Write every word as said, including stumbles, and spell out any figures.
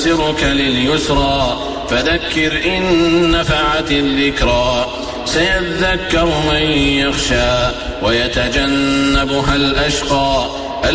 ونيسرك لليسرى فذكر إن نفعت الذكرى سيذكر من يخشى ويتجنبها الأشقى